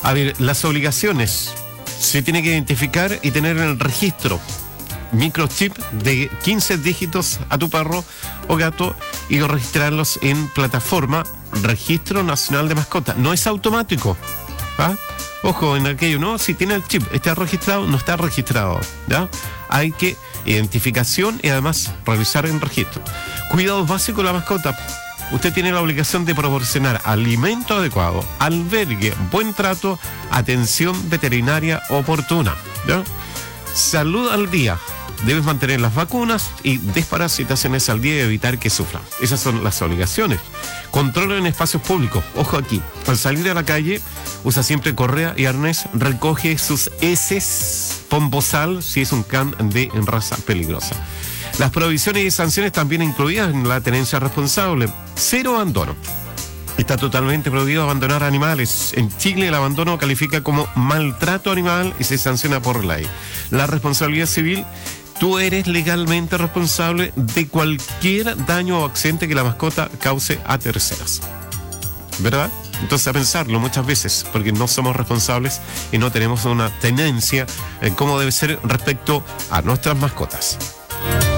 A ver, las obligaciones. Se tiene que identificar y tener en el registro microchip de 15 dígitos a tu perro o gato y registrarlos en plataforma Registro Nacional de Mascotas. No es automático. ¿Ah? Ojo en aquello, ¿no? Si tiene el chip, está registrado, no está registrado, ¿ya? Hay que identificación y además revisar el registro. Cuidados básicos de la mascota. Usted tiene la obligación de proporcionar alimento adecuado, albergue, buen trato, atención veterinaria oportuna, ¿ya? Salud al día. Debes mantener las vacunas y desparasitaciones al día y evitar que sufran. Esas son las obligaciones. Control en espacios públicos. Ojo aquí. Al salir a la calle, usa siempre correa y arnés. Recoge sus heces, pomposal, si es un can de raza peligrosa. Las prohibiciones y sanciones también incluidas en la tenencia responsable. Cero abandono. Está totalmente prohibido abandonar animales. En Chile el abandono califica como maltrato animal y se sanciona por ley. La responsabilidad civil, tú eres legalmente responsable de cualquier daño o accidente que la mascota cause a terceras. ¿Verdad? Entonces a pensarlo muchas veces, porque no somos responsables y no tenemos una tenencia en cómo debe ser respecto a nuestras mascotas.